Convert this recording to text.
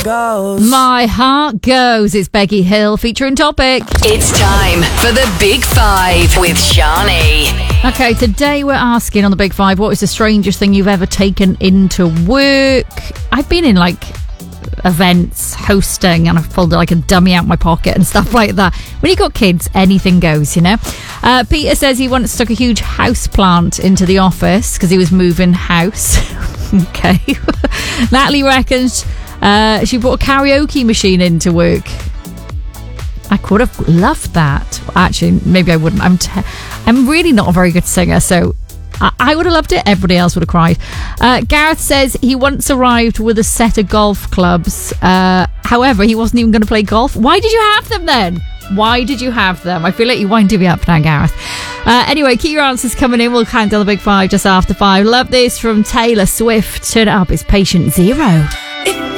goes. My heart goes. It's Becky Hill featuring Topic. It's time for the Big Five with Shani. Okay, today we're asking on the Big Five, what is the strangest thing you've ever taken into work? I've been in events, hosting, and I've pulled like a dummy out my pocket and stuff like that. When you got kids, anything goes, you know. Peter says he once stuck a huge house plant into the office because he was moving house. Okay. Natalie reckons she brought a karaoke machine into work. I could have loved that. Actually, maybe I wouldn't. I'm really not a very good singer, so I would have loved it. Everybody else would have cried. Gareth says he once arrived with a set of golf clubs. However, he wasn't even going to play golf. Why did you have them then? Why did you have them? I feel like you're winding me up now, Gareth. Anyway, keep your answers coming in. We'll count down the Big Five just after 5. Love this from Taylor Swift. Turn it up. It's Patient Zero.